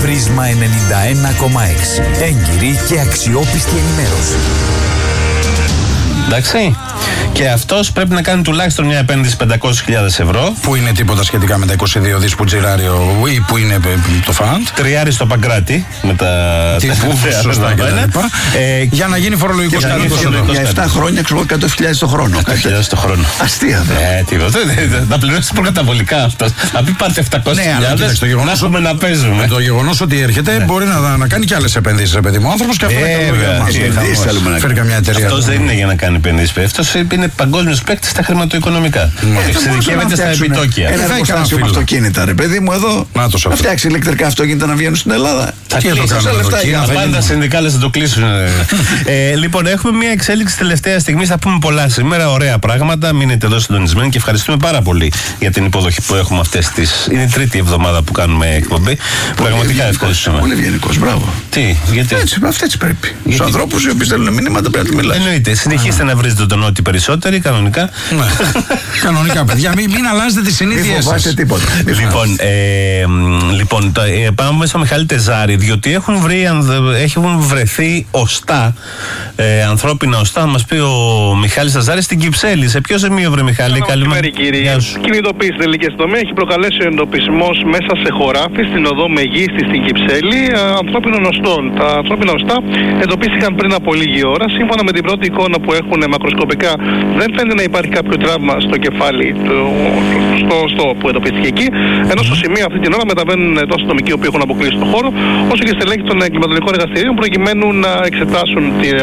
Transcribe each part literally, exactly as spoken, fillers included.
Πρίσμα ενενήντα ένα κόμμα έξι. Έγκυρη και αξιόπιστη ενημέρωση. Εντάξει. Και αυτός πρέπει να κάνει τουλάχιστον μια επένδυση πεντακόσιες χιλιάδες ευρώ. Που είναι τίποτα σχετικά με τα είκοσι δύο δις που τζιράρει ο ή που είναι το φαντ. Τριάρι στο Παγκράτη με τα σωστά και τα λοιπά. Ε, για να γίνει φορολογικός κάτοικος εδώ. Για επτά χρόνια ξέρω εκατό χιλιάδες το χρόνο. εκατό χιλιάδες το χρόνο. Αστεία. Ε, τίποτα. Να πληρώσει προκαταβολικά αυτός. Να πει πάρτε επτακόσιες χιλιάδες να έχουμε να παίζουμε. Το γεγονός ότι έρχεται μπορεί να κάνει και άλλες επενδύσεις, παιδί μου. Ο άνθρωπος και αυτό είναι φέρει καμιά εταιρεία. Αυτός δεν είναι για να κάνει επενδύσεις. Αυτός είναι παγκόσμιος παίκτης στα χρηματοοικονομικά. Εξειδικεύεται στα επιτόκια. Ένα εργοστάσιο με αυτοκίνητα, ρε παιδί μου, εδώ. Να φτιάξει ηλεκτρικά αυτοκίνητα να βγαίνουν στην Ελλάδα. Θα κλείσουν. Πάντα συνδικάλες θα το κλείσουν. Λοιπόν, έχουμε μια εξέλιξη τελευταία στιγμή. Θα πούμε πολλά σήμερα. Ωραία πράγματα. Μείνετε εδώ συντονισμένοι και ευχαριστούμε πάρα πολύ για την υποδοχή που έχουμε αυτές τις. Είναι η τρίτη εβδομάδα που κάνουμε εκπομπή. Πραγματικά ευχαριστούμε. Πολύ ευγενικός, μπράβο. Τι, γιατί. Αυτό έτσι πρέπει. Στου ανθρώπου οι οποίοι στέλνουν μηνύματα πρέπει να μιλάνε. Εννοείται. Συνεχίστε να βρίζετε τον Νότι περισσότεροι, κανονικά. Κανονικά, παιδιά. Μην αλλάζετε τις συνήθειες σας. Λοιπόν, ε, λοιπόν το, ε, πάμε στο Μιχάλη Τεζάρη, διότι έχουν, βρει, έχουν βρεθεί οστά, ε, ανθρώπινα οστά, θα μας πει ο Μιχάλης Τεζάρης στην Κυψέλη. Σε ποιο σημείο, βρε Μιχάλη? Καλημέρα, κύριε. Κινητοποίηση στην τελική αστυνομία έχει προκαλέσει ο εντοπισμός μέσα σε χωράφι στην οδό Μεγίστη στην Κυψέλη ανθρώπινων οστών. Τα ανθρώπινα οστά εντοπίστηκαν πριν από λίγη ώρα. Σύμφωνα με την πρώτη εικόνα που έχουν μακροσκοπικά, δεν φαίνεται να υπάρχει κάποιο τραύμα στο κεφάλι του, στο οστό που εντοπίστηκε εκεί. Ενώ στο σημείο αυτή την ώρα μεταβαίνουν τόσο αστυνομικοί που έχουν αποκλείσει το χώρο, όσο και στελέχη των εγκληματολογικών εργαστηρίων προκειμένου να εξετάσουν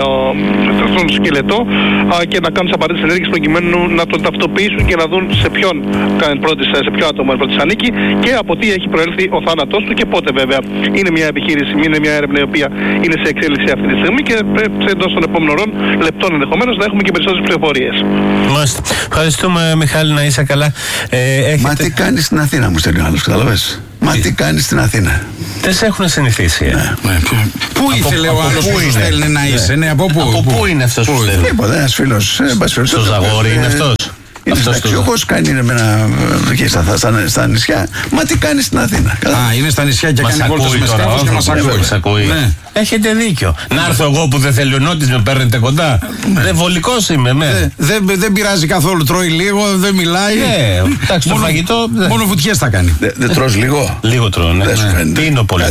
τον σκελετό και να κάνουν τι απαραίτητες ενέργειες προκειμένου να τον ταυτοποιήσουν και να δουν σε ποιον, πρώτης, σε ποιο άτομο πρώτης ανήκει και από τι έχει προέλθει ο θάνατός του και πότε, βέβαια. Είναι μια επιχείρηση, είναι μια έρευνα η οποία είναι σε εξέλιξη αυτή τη στιγμή και εντός των επόμενων λεπτών ενδεχομένως να έχουμε και περισσότερες πληροφορίες. Μάλιστα. Ευχαριστούμε, Μιχάλη, να είσαι καλά. Ε, έχετε... Μα τι κάνει στην Αθήνα, μου στέλνει ο άλλος, καταλαβες. Μα τι κάνει στην Αθήνα. Δεν σε έχουν συνηθίσει. Ε. Ναι. Ναι. Πού ήθελε ο άλλος που σου στέλνει να είσαι, ναι, από πού? Από πού είναι αυτός που στέλνει? Τίποτα, ένας φίλος. Στο Ζαγόρι είναι αυτός. Είναι συνταξιούχος, κάνει εμένα και στα, στα, στα νησιά. Μα τι κάνει στην Αθήνα? Α, είναι στα νησιά και μας κάνει βόλτες με σκάφος και μας ακούει. Μας ακούει. Ναι. Έχετε δίκιο. Να έρθω εγώ που δεν θέλει ο Νότης, με παίρνετε κοντά. Ναι. Δεν βολικός είμαι, ναι. Δεν δε, δε πειράζει καθόλου. Τρώει λίγο, δεν μιλάει. Ναι, εντάξει, το φαγητό. Μόνο βουτιές θα κάνει. Δεν δε τρως λίγο. Λίγο τρώω, ναι. Πίνω πολύ.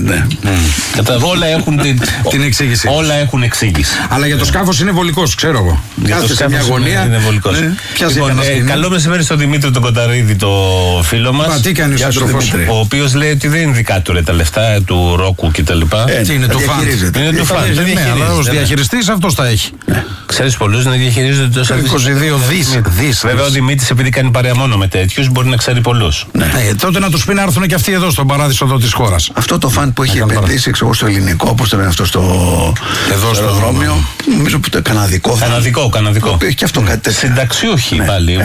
Όλα έχουν την εξήγηση. Όλα έχουν εξήγηση. Αλλά για το σκάφος είναι βολικός, ξέρω εγώ. Κάθεται σε μια γωνία. Είναι βολικός. Καλό μεσημέρι στον Δημήτρη τον Κονταρίδη, το φίλο μας. Μα τι κάνει ο σύντροφος? Ο οποίος λέει ότι δεν είναι δικά του ρε τα λεφτά του Ρόκου κτλ. Τι είναι του φαντ? Είναι του φαντ. Αλλά ως διαχειριστής αυτός τα έχει. Ξέρεις πολλούς να διαχειρίζονται τόσα είκοσι δύο δις. Βέβαια ο Δημήτρης, επειδή κάνει παρέα μόνο με τέτοιους, μπορεί να ξέρει πολλούς. Τότε να τους πει να έρθουν και αυτοί εδώ στον παράδεισο εδώ της χώρας. Αυτό το φαντ που έχει επενδύσει στο ελληνικό, όπως το λένε αυτό στο αεροδρόμιο, νομίζω που το καναδικό. Καναδικό, καναδικό. Και αυτό κάτι τέτοιο. Συνταξιούχοι πάλι.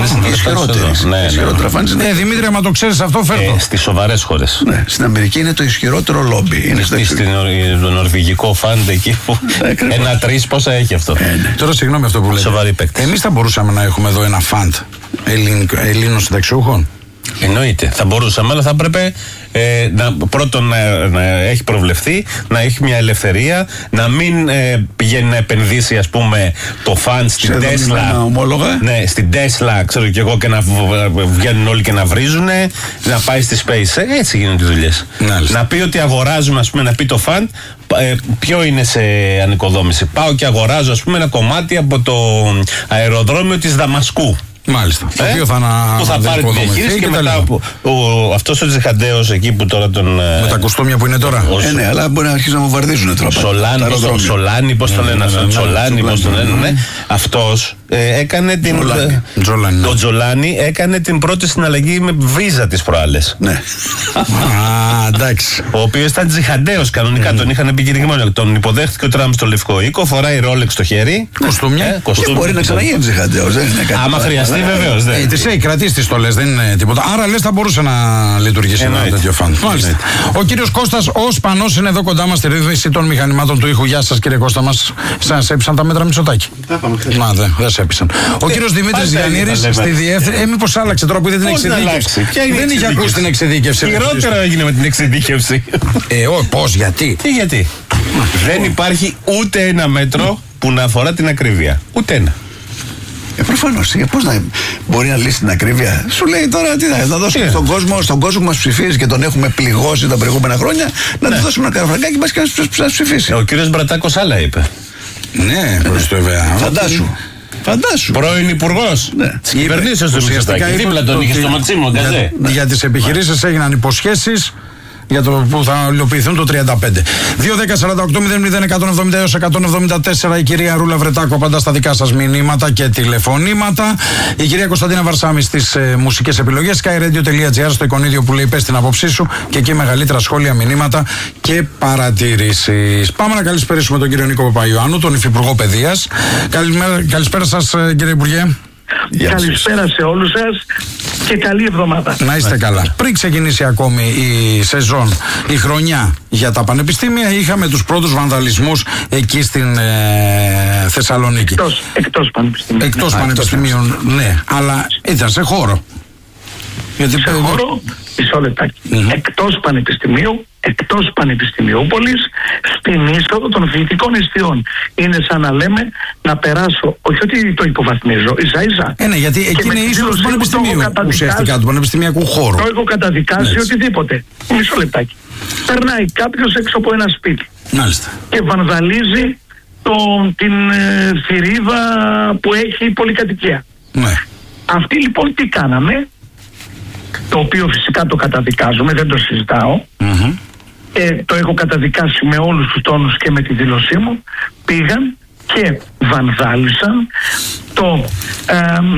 Ισχυρότερα φαντ. Ναι, Δημήτρη, άμα το ξέρεις αυτό, φέρνω. Στις σοβαρές χώρες. Στην Αμερική είναι το ισχυρότερο λόμπι. Στο νορβηγικό φαντ εκεί που ένα τρεις πόσα έχει αυτό. Τώρα συγγνώμη αυτό που λέτε. Σοβαρή παίκτη. Εμείς θα μπορούσαμε να έχουμε εδώ ένα φαντ Ελλήνων συνταξιούχων? Εννοείται. Θα μπορούσαμε, αλλά θα έπρεπε ε, να, πρώτον να, να έχει προβλεφθεί, να έχει μια ελευθερία, να μην ε, πηγαίνει να επενδύσει, ας πούμε, το φαντ στην Τέσλα. Ναι, στην Τέσλα, ξέρω κι εγώ, και να βγαίνουν όλοι και να βρίζουν, να πάει στη Space. Έτσι γίνονται οι δουλειές. Να πει ότι αγοράζουμε, ας πούμε, να πει το φαντ, ε, ποιο είναι σε ανοικοδόμηση. Πάω και αγοράζω, ας πούμε, ένα κομμάτι από το αεροδρόμιο της Δαμασκού. Μάλιστα. Ε, οποίο θα, που θα πάρει τη διαχείριση και, και μετά από, ο, αυτός ο Τζιχαντέος εκεί που τώρα τον... Με τα κουστούμια που είναι τώρα. Ο, ε, ναι, αλλά μπορεί να αρχίσουν να μου βαρδίζουν τώρα. Σολάνι, πώς, Σολάνι, πώς τον λένε αυτό. Σολάνι, πώς τον λένε. Αυτός ε, έκανε την... Τζολάνι. Ο Τζολάνι έκανε την πρώτη συναλλαγή με βίζα τις προάλλες. Ναι. Α, εντάξει. Ο οποίος ήταν Τζιχαντέος κανονικά, τον είχαν επικηρυγμένο. Τον υποδέχτηκε ο Τραμπ στο Λευκό Οίκο, φοράει ρόλεξ στο χέρι. Κοστούμια. Και μπορεί να ξαναγίνει Τζιχαντέος. Άμα χρειαστεί. Βεβαίως, ε, τη έχει κρατήσει τις στολές, δεν είναι τίποτα. Άρα λες θα μπορούσε να λειτουργήσει ένα τέτοιο φαντ. Μάλιστα. Ο κύριος Κώστας ο Σπανός είναι εδώ κοντά μας στη ρύθμιση των μηχανημάτων του ήχου. Γεια σας, κύριε Κώστα μας. Σας έπισαν τα μέτρα Μητσοτάκη? Τα πάμε χθες. Μα δε, δεν σας έπεισαν. Ο κύριος Δημήτρης Γιαννήρης στη διεύθυνση. Ε, μήπως άλλαξε τώρα που είδε την εξειδίκευση. Δεν είχε ακούσει την εξειδίκευση. Χειρότερα έγινε με την εξειδίκευση. Ε, πώς, γιατί. Τι γιατί. Δεν υπάρχει ούτε ένα μέτρο που να αφορά την ακρίβεια. Ούτε ένα. Ε, προφανώς. Ε, πώς να μπορεί να λύσει την ακρίβεια. Σου λέει τώρα τι θα, θα δώσουμε στον κόσμο, στον κόσμο που μας ψηφίζει και τον έχουμε πληγώσει τα προηγούμενα χρόνια, να ναι. του δώσουμε ένα καραφραγκάκι μας και να μας ψηφίσει. Ο κύριος Μπρατάκος άλλα είπε. Ναι, προς το βέβαια. Φαντάσου. Φαντάσου. Πρώην υπουργός ναι. της κυβερνήσεως του Μητσοτάκη. Δίπλα τον είχε στο Ματσίμο, Γκαζέ. Για τις επιχειρήσεις έγιναν υποσχέσεις για το που θα υλοποιηθούν το τριάντα πέντε. δύο δέκα σαράντα οκτώ μηδέν μηδέν εκατόν εβδομήντα έως εκατόν εβδομήντα τέσσερα η κυρία Ρούλα Βρετάκου απαντά στα δικά σας μηνύματα και τηλεφωνήματα. Η κυρία Κωνσταντίνα Βαρσάμι στις ε, μουσικές επιλογές. skyradio.gr στο εικονίδιο που λέει πες την άποψή σου και εκεί μεγαλύτερα σχόλια, μηνύματα και παρατηρήσεις. Πάμε να καλησπέρισουμε τον κύριο Νίκο Παπαϊωάννου, τον Υφυπουργό Παιδείας. Καλησπέρα σας, κύριε Υπουργέ. Καλησπέρα σε όλους σας και καλή εβδομάδα. Να είστε καλά. Πριν ξεκινήσει ακόμη η σεζόν, η χρονιά για τα πανεπιστήμια, είχαμε τους πρώτους βανδαλισμούς εκεί στην ε, Θεσσαλονίκη. Εκτός, εκτός πανεπιστημίων. Εκτός πανεπιστημίων, ναι, αλλά ήταν σε χώρο. Γιατί σε χώρο, μισό λεπτάκι. Mm-hmm. Εκτός πανεπιστημίου, εκτός Πανεπιστημιούπολης, στην είσοδο των φοιτητικών εστιών. Είναι σαν να λέμε να περάσω, όχι ότι το υποβαθμίζω, ίσα ίσα. Ε, ναι, γιατί εκεί είναι η είσοδος του Πανεπιστημίου, ουσιαστικά του πανεπιστημιακού χώρου. Το έχω καταδικάσει οτιδήποτε. Μισό λεπτάκι. Περνάει κάποιος έξω από ένα σπίτι. Μάλιστα. Και βανδαλίζει το, την ε, θηρίδα που έχει η πολυκατοικία. Ναι. Αυτοί λοιπόν τι κάναμε, το οποίο φυσικά το καταδικάζουμε, δεν το συζητάω. Mm-hmm. Ε, το έχω καταδικάσει με όλους τους τόνους και με τη δήλωσή μου. Πήγαν και βανδάλισαν το, ε,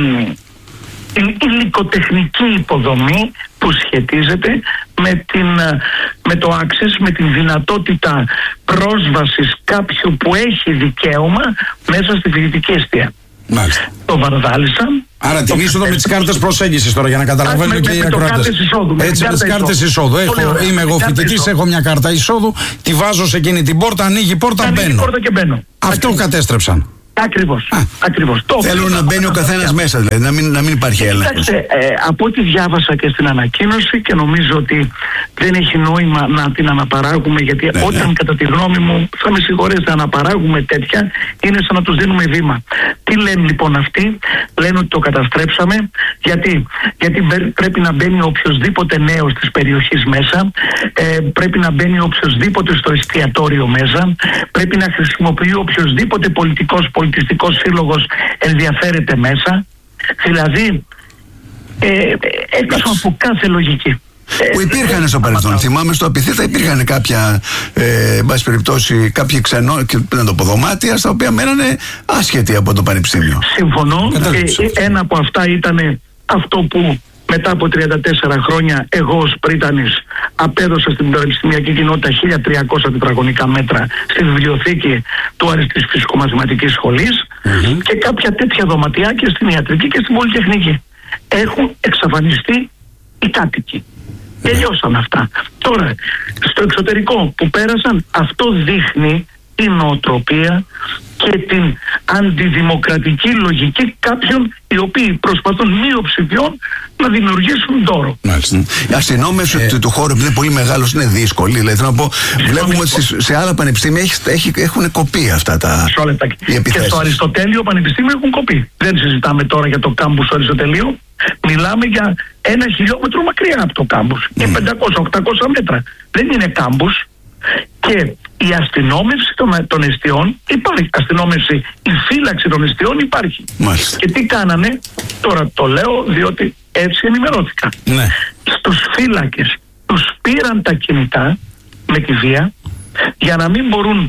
την υλικοτεχνική υποδομή που σχετίζεται με, την, με το access, με την δυνατότητα πρόσβασης κάποιου που έχει δικαίωμα μέσα στη φοιτητική εστία. Μάλιστα. Το βανδάλισαν. Άρα την είσοδο με τις κάρτες προσέγγισης τώρα για να καταλαβαίνουν και οι ακροατές. Έτσι με τις κάρτες εισόδου. Έχω, είμαι εγώ φοιτητής, έχω μια κάρτα εισόδου, τη βάζω σε εκείνη την πόρτα, ανοίγει η πόρτα, ανοίγει μπαίνω. Πόρτα και μπαίνω. Αυτό κατέστρεψαν. Ακριβώς. Ακριβώς. Θέλουν να μπαίνει ο καθένας μέσα, δηλαδή, να μην, να μην υπάρχει έλεγχος. Κοιτάξτε, ε, από ό,τι διάβασα και στην ανακοίνωση και νομίζω ότι δεν έχει νόημα να την αναπαράγουμε, γιατί ναι, όταν ναι. κατά τη γνώμη μου, θα με συγχωρέσετε, αναπαράγουμε τέτοια, είναι σαν να τους δίνουμε βήμα. Τι λένε λοιπόν αυτοί, λένε ότι το καταστρέψαμε, γιατί, γιατί πρέπει να μπαίνει οποιοσδήποτε νέος της περιοχής μέσα, ε, πρέπει να μπαίνει οποιοσδήποτε στο εστιατόριο μέσα, πρέπει να χρησιμοποιεί οποιοσδήποτε πολιτικός πολιτιστικός σύλλογος ενδιαφέρεται μέσα, δηλαδή ε, έξω από κάθε λογική. Που υπήρχαν στο παρελθόν. Θυμάμαι στο Απιθύτα υπήρχαν κάποια, ε, εν πάση περιπτώσει, κάποιοι ξενό, να το πω, δωμάτια, στα οποία μένανε άσχετοι από το πανεπιστήμιο. Συμφωνώ. Και ένα από αυτά ήταν αυτό που μετά από τριάντα τέσσερα χρόνια εγώ ως πρίτανης απέδωσα στην πανεπιστημιακή κοινότητα χίλια τριακόσια τετραγωνικά μέτρα στη βιβλιοθήκη του Αριστής Φυσικομαθηματικής Σχολής mm-hmm. και κάποια τέτοια δωματιάκια στην ιατρική και στην πολυτεχνική. Έχουν εξαφανιστεί οι κάτοικοι. Mm-hmm. Τελειώσαν αυτά. Τώρα, στο εξωτερικό που πέρασαν, αυτό δείχνει την νοοτροπία και την αντιδημοκρατική λογική κάποιων οι οποίοι προσπαθούν μειοψηφιών να δημιουργήσουν δώρο. Μάλιστα. Η αστυνόμευση ε... του χώρου, επειδή είναι πολύ μεγάλος, είναι δύσκολη. Δηλαδή, θέλω να πω, βλέπουμε ότι σε άλλα πανεπιστήμια έχει, έχει, έχουν κοπεί αυτά τα. Και στο Αριστοτέλειο Πανεπιστήμιο έχουν κοπεί. Δεν συζητάμε τώρα για το κάμπους του Αριστοτελείου. Μιλάμε για ένα χιλιόμετρο μακριά από το κάμπους. Και mm. πεντακόσια οχτακόσια μέτρα. Δεν είναι κάμπους. Και η αστυνόμευση των, των εστιών υπάρχει. Αστυνόμευση, η φύλαξη των εστιών υπάρχει. Μάλιστα. Και τι κάνανε, τώρα το λέω διότι έτσι ενημερώθηκα. Ναι. Στους φύλακες τους πήραν τα κινητά με τη βία για να μην μπορούν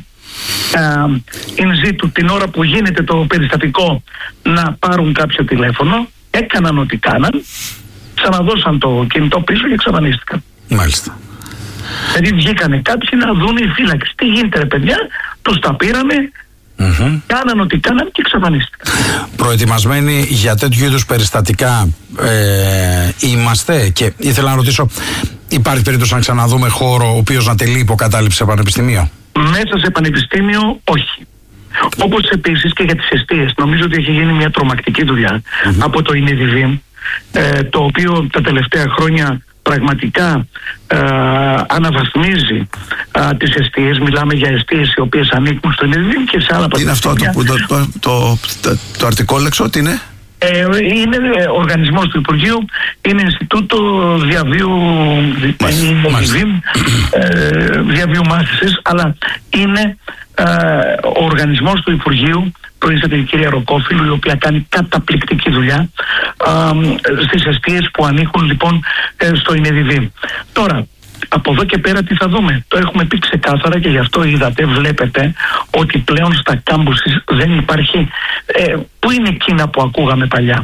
in situ την ώρα που γίνεται το περιστατικό να πάρουν κάποιο τηλέφωνο. Έκαναν ό,τι κάναν, ξαναδώσαν το κινητό πίσω και εξαφανίστηκαν. Μάλιστα. Δηλαδή βγήκανε κάποιοι να δουν οι φύλακες. Τι γίνεται ρε παιδιά, τους τα πήρανε, mm-hmm. κάναν ό,τι κάναν και εξαφανίστηκαν. Προετοιμασμένοι για τέτοιου είδους περιστατικά ε, είμαστε, και ήθελα να ρωτήσω, υπάρχει περίπτωση να ξαναδούμε χώρο ο οποίος να τελεί υποκατάληψη σε πανεπιστήμιο? Μέσα σε πανεπιστήμιο όχι. Όπως επίσης και για τις εστίες. Νομίζω ότι έχει γίνει μια τρομακτική δουλειά mm-hmm. από το Ινεδιβήμ, ε, το οποίο τα τελευταία χρόνια πραγματικά ε, αναβαθμίζει ε, τις εστίες. Μιλάμε για εστίες οι οποίες ανήκουν στο Ινεδιβήμ και σε άλλα πανεπιστήμια. Είναι αυτό το, το, το, το, το, το αρτικόλεξο, τι είναι? Ε, είναι οργανισμός του Υπουργείου, είναι Ινστιτούτο Διαβίου ε, Διαβίου Μάθησης, αλλά είναι ε, ο οργανισμός του Υπουργείου. Προείσταται η κυρία Ροκόφιλου, η οποία κάνει καταπληκτική δουλειά ε, στις εστίες που ανήκουν λοιπόν ε, στο Ινεδιβήμ. Τώρα, από εδώ και πέρα τι θα δούμε? Το έχουμε πει ξεκάθαρα και γι' αυτό είδατε, βλέπετε ότι πλέον στα κάμπουσες δεν υπάρχει, ε, που είναι εκείνα που ακούγαμε παλιά.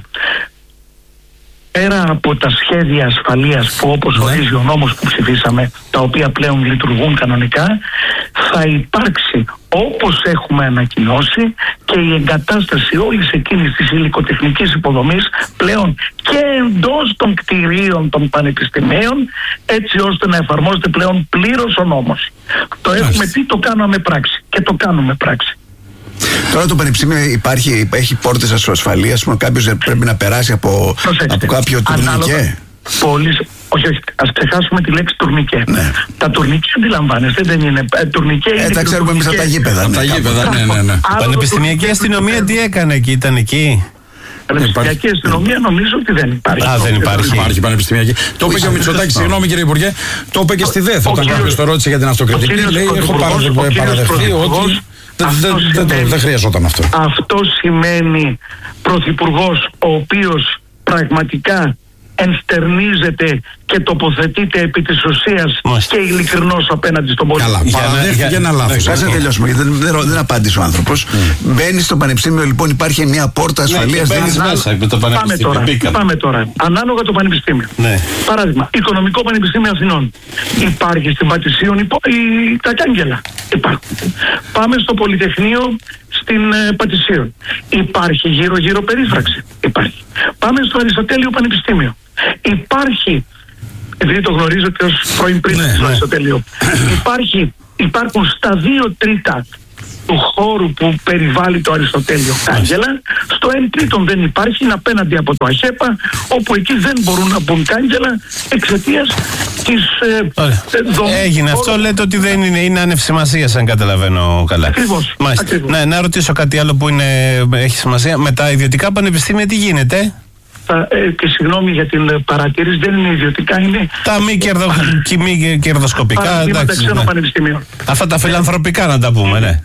Πέρα από τα σχέδια ασφαλείας που όπως ορίζει ο νόμος που ψηφίσαμε, τα οποία πλέον λειτουργούν κανονικά, θα υπάρξει, όπως έχουμε ανακοινώσει, και η εγκατάσταση όλης εκείνης της υλικοτεχνικής υποδομής πλέον και εντός των κτηρίων των πανεπιστημίων, έτσι ώστε να εφαρμόζεται πλέον πλήρως ο νόμος. Το έχουμε πει, το κάναμε πράξη και το κάνουμε πράξη. Τώρα το πανεπιστήμιο υπάρχει, έχει πόρτες ασφαλείας, κάποιος πρέπει να περάσει από, από κάποιο τουρνικέ. Πολύ, όχι, όχι, ας ξεχάσουμε τη λέξη τουρνικέ. Ναι. Τα τουρνικέ αντιλαμβάνεστε, δεν είναι. Ε, τουρνικέ ε, είναι τα ξέρουμε εμείς από τα γήπεδα. Ναι, τα γήπεδα, ναι, ναι, ναι. Η πανεπιστημιακή αστυνομία τι έκανε εκεί, ήταν εκεί? Πανεπιστημιακή αστυνομία νομίζω ότι δεν υπάρχει. Α, δεν υπάρχει. Υπάρχει πανεπιστημιακή. Το είπε και ο Μητσοτάκης, συγγνώμη κύριε Υπουργέ, το είπε και στη ΔΕΘ όταν κάποιος το ρώτησε για την αυτοκριτική. Λέει: έχω παραδεχθεί ότι. Δεν χρειαζόταν αυτό. Αυτό σημαίνει πρωθυπουργός ο οποίος πραγματικά ενστερνίζεται και τοποθετείται επί της ουσίας και ειλικρινός απέναντι στον πολίτη. Καλά, παραδέχτηκε ένα λάθος. Κάτσε να τελειώσουμε, γιατί δεν, δεν, δεν απάντησε ο άνθρωπος. Mm. Μπαίνει στο πανεπιστήμιο, λοιπόν, υπάρχει μια πόρτα ασφαλείας. Ναι, μπαίνεις μέσα με το πανεπιστήμιο. Πάμε τώρα, πάμε τώρα. Ανάλογα το πανεπιστήμιο. Ναι. Παράδειγμα, Οικονομικό Πανεπιστήμιο Αθηνών. Υπάρχει στην Πατησίων η, η, τα κάγκελα. Υπάρχουν. Πάμε στο Πολυτεχνείο στην ε, Πατησίων. Υπάρχει γύρω-γύρω περίφραξη. Υπάρχει. Πάμε στο Αριστοτέλειο Πανεπιστήμιο. Υπάρχει, επειδή το γνωρίζω και ως πρώην πριν ναι, στο ναι. Αριστοτέλειο, υπάρχει, υπάρχουν στα δύο τρίτα του χώρου που περιβάλλει το Αριστοτέλειο κάγκελα. Στο εν τρίτον δεν υπάρχει, είναι απέναντι από το ΑΧΕΠΑ, όπου εκεί δεν μπορούν να μπουν κάγκελα εξαιτίας της ε, δομής. Έγινε αυτό, λέτε ότι δεν είναι, είναι άνευ σημασίας, αν καταλαβαίνω καλά. Ακριβώς. Ακριβώς. Ναι, να ρωτήσω κάτι άλλο που είναι, έχει σημασία. Με τα ιδιωτικά πανεπιστήμια τι γίνεται? Τα, ε, και συγγνώμη για την παρατήρηση, δεν είναι ιδιωτικά, είναι τα μη, κερδο, μη κερδοσκοπικά. Εντάξει, ναι. Πανεπιστήμιων. Αυτά τα φιλανθρωπικά να τα πούμε, ναι.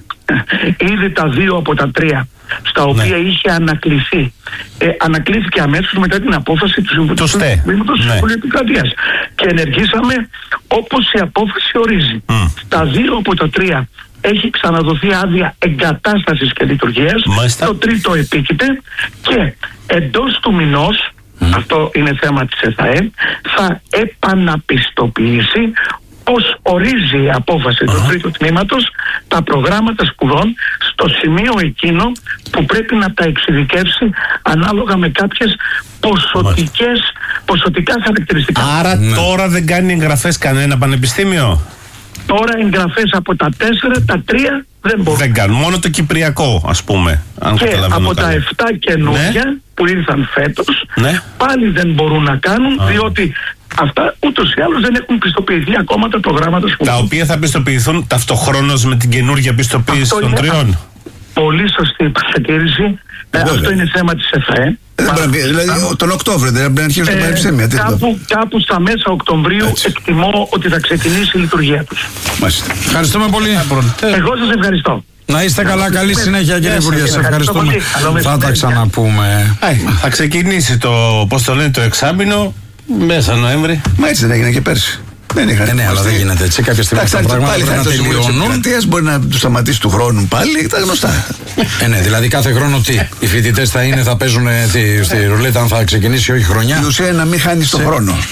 Ήδη τα δύο από τα τρία στα οποία ναι. είχε ανακληθεί. Ε, ανακλήθηκε αμέσως μετά την απόφαση του Συμβουλίου ναι. Επικρατείας. Και ενεργήσαμε όπως η απόφαση ορίζει. Mm. Στα δύο από τα τρία έχει ξαναδοθεί άδεια εγκατάστασης και λειτουργίας. Μάλιστα. Το τρίτο επίκειται και εντός του μηνός, mm. αυτό είναι θέμα της ΕΘΑΕ, θα επαναπιστοποιήσει, ως ορίζει η απόφαση uh-huh. του τρίτου τμήματος, τα προγράμματα σπουδών στο σημείο εκείνο που πρέπει να τα εξειδικεύσει ανάλογα με κάποιες ποσοτικές, ποσοτικά χαρακτηριστικά. Άρα ναι. τώρα δεν κάνει εγγραφές κανένα πανεπιστήμιο? Τώρα εγγραφές από τα τέσσερα, τα τρία δεν μπορούν. Δεν κάνουν, μόνο το Κυπριακό, ας πούμε. Αν και από καλά. τα επτά καινούργια ναι. που ήρθαν φέτος, ναι. πάλι δεν μπορούν να κάνουν, ah. διότι αυτά ούτως ή άλλως δεν έχουν πιστοποιηθεί ακόμα τα προγράμματα σπουδών. Τα οποία θα πιστοποιηθούν ταυτοχρόνως με την καινούργια πιστοποίηση αυτό των είναι, τριών. Α, πολύ σωστή παρατήρηση. Ε, αυτό είναι θέμα της ΕΘΑΕ. Ε, δηλαδή τον Οκτώβριο δεν πρέπει να αρχίσουν τα πανεπιστήμια. Κάπου, κάπου στα μέσα Οκτωβρίου έτσι. Εκτιμώ ότι θα ξεκινήσει η λειτουργία τους. Μάλιστα. Ευχαριστούμε πολύ. Εγώ σας ευχαριστώ. Να είστε καλά, καλή συνέχεια κύριε Υπουργέ. Σας ευχαριστούμε. Θα τα ξαναπούμε. Θα ξεκινήσει το, πώς το λένε, το εξάμηνο μέσα Νοέμβρη. Μα έτσι δεν έγινε και πέρσι. Δεν είχαν. Ε, ναι, αλλά δεν γίνεται έτσι. Κάποια στιγμή αυτά τα πράγματα πρέπει να τελειώνουν. Μπορεί να του σταματήσει του χρόνου πάλι, τα γνωστά. Ε, ναι, δηλαδή κάθε χρόνο τι. Οι φοιτητές θα είναι, θα παίζουν τη, στη ρουλέτα αν θα ξεκινήσει όχι χρονιά. Η ουσία είναι να μην χάνει τον χρόνο.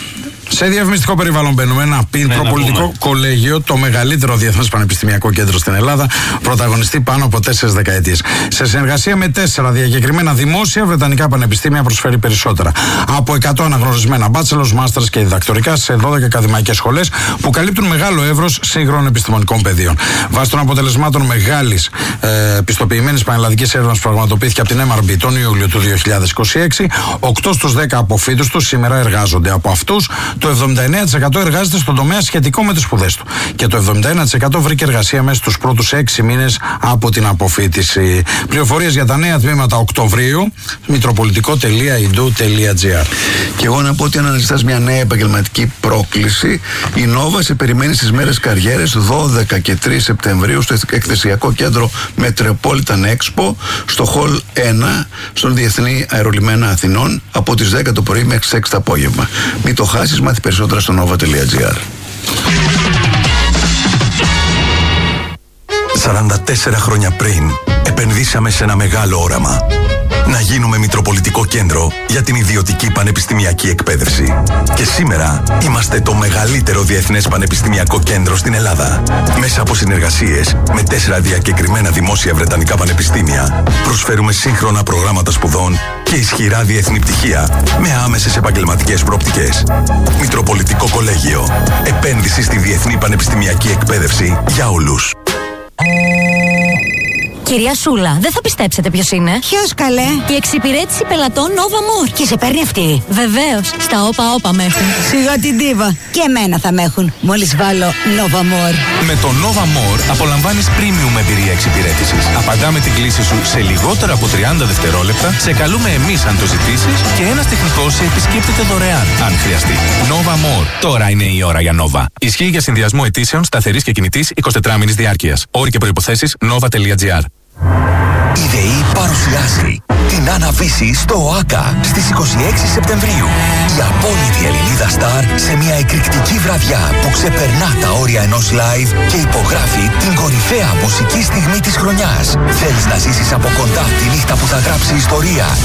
Σε διαφημιστικό περιβάλλον μπαίνουμε. Ένα Μητροπολιτικό Κολέγιο, το μεγαλύτερο διεθνές πανεπιστημιακό κέντρο στην Ελλάδα, πρωταγωνιστεί πάνω από τέσσερις δεκαετίες. Σε συνεργασία με τέσσερα διακεκριμένα δημόσια βρετανικά πανεπιστήμια, προσφέρει περισσότερα από εκατό αναγνωρισμένα bachelors, masters και διδακτορικά σε δώδεκα ακαδημαϊκές σχολές που καλύπτουν μεγάλο εύρος σύγχρονων επιστημονικών πεδίων. Βάσει των αποτελεσμάτων μεγάλης ε, πιστοποιημένης πανελλαδικής έρευνας που πραγματοποιήθηκε από την εμ αρ μπι τον Ιούλιο του δύο χιλιάδες είκοσι έξι, οκτώ στους δέκα αποφύτους τους σήμερα εργάζονται. Από αυτούς, το εβδομήντα εννέα τοις εκατό εργάζεται στον τομέα σχετικό με τις σπουδές του. Και το εβδομήντα ένα τοις εκατό βρήκε εργασία μέσα στους πρώτους έξι μήνες από την αποφύτιση. Πληροφορίες για τα νέα τμήματα Οκτωβρίου, μητροπολιτικό τελεία ι ντου τελεία τζι άρ. Και εγώ να πω ότι αν αναζητάς μια νέα επαγγελματική πρόκληση, η Νόβα σε περιμένει στις μέρες καριέρες δώδεκα και τρεις Σεπτεμβρίου στο εκθεσιακό κέντρο Metropolitan Expo, στο Hall ένα, στον Διεθνή Αερολιμένα Αθηνών, από τις δέκα το πρωί μέχρι τις έξι το απόγευμα. Μην το χάσεις, μάθει περισσότερα στο nova τελεία τζι άρ. σαράντα τέσσερα χρόνια πριν επενδύσαμε σε ένα μεγάλο όραμα. Να γίνουμε Μητροπολιτικό Κέντρο για την ιδιωτική πανεπιστημιακή εκπαίδευση. Και σήμερα είμαστε το μεγαλύτερο διεθνές πανεπιστημιακό κέντρο στην Ελλάδα. Μέσα από συνεργασίες με τέσσερα διακεκριμένα δημόσια βρετανικά πανεπιστήμια, προσφέρουμε σύγχρονα προγράμματα σπουδών και ισχυρά διεθνή πτυχία με άμεσες επαγγελματικές προοπτικές. Μητροπολιτικό Κολέγιο. Επένδυση στη διεθνή πανεπιστημιακή εκπαίδευση για όλους. Κυρία Σούλα, δεν θα πιστέψετε ποιος είναι. Ποιος, καλέ? Η εξυπηρέτηση πελατών Nova More. Και σε παίρνει αυτή? Βεβαίως, στα όπα όπα με έχουν. Σιγά την τίβα. Και εμένα θα με έχουν, μόλις βάλω Nova More. Με το Nova More απολαμβάνεις premium εμπειρία εξυπηρέτησης. Απαντάμε την κλήση σου σε λιγότερα από τριάντα δευτερόλεπτα, σε καλούμε εμείς αν το ζητήσεις και ένας τεχνικός σε επισκέπτεται δωρεάν, αν χρειαστεί. Nova More. Τώρα είναι η ώρα για Nova. Ισχύει για συνδυασμό αιτήσεων σταθερής και κινητής εικοσιτετράμηνης διάρκειας. Όροι και προϋποθέσεις nova τελεία τζι άρ. Η ΔΕΗ παρουσιάζει την Άννα Βύση στο ΟΑΚΑ στις είκοσι έξι Σεπτεμβρίου. Η απόλυτη Ελληνίδα Σταρ σε μια εκρηκτική βραδιά που ξεπερνά τα όρια ενός live και υπογράφει την κορυφαία μουσική στιγμή της χρονιάς. Θέλεις να ζήσεις από κοντά τη νύχτα που θα γράψει ιστορία